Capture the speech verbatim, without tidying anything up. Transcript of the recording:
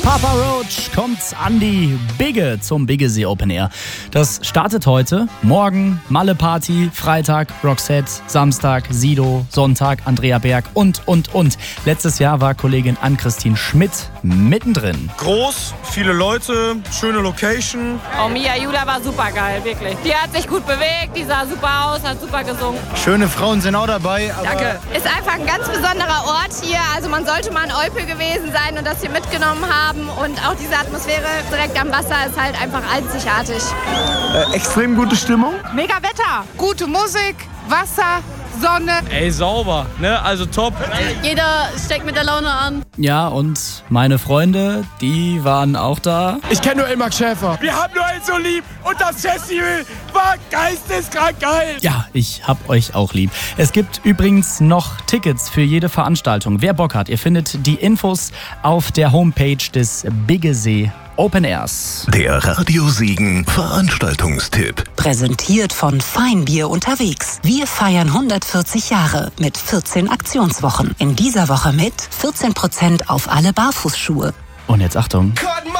Papa Roach kommt an die Bigge zum Biggesee Open Air. Das startet heute, morgen Malle Party, Freitag Roxette, Samstag Sido, Sonntag Andrea Berg und, und, und. Letztes Jahr war Kollegin Ann-Christine Schmidt mittendrin. Groß, viele Leute, schöne Location. Oh, Mia Jula war super geil, wirklich. Die hat sich gut bewegt, die sah super aus, hat super gesungen. Schöne Frauen sind auch dabei. Aber Danke. Ist einfach ein ganz besonderer Ort hier. Also man sollte mal in Olpe gewesen sein und das hier mitgenommen haben. Und auch diese Atmosphäre direkt am Wasser ist halt einfach einzigartig. Äh, extrem gute Stimmung. Mega Wetter. Gute Musik, Wasser, Sonne. Ey, sauber, ne? Also top. Jeder steckt mit der Laune an. Ja, und meine Freunde, die waren auch da. Ich kenne nur Elmar Schäfer. Wir haben nur einen so lieb und das Festival war geisteskrank geil. Ja, ich hab euch auch lieb. Es gibt übrigens noch Tickets für jede Veranstaltung. Wer Bock hat, ihr findet die Infos auf der Homepage des Biggesee Open Airs. Der Radiosiegen Veranstaltungstipp. Präsentiert von Feinbier unterwegs. Wir feiern hundertvierzig Jahre mit vierzehn Aktionswochen. In dieser Woche mit vierzehn Prozent auf alle Barfußschuhe. Und jetzt Achtung.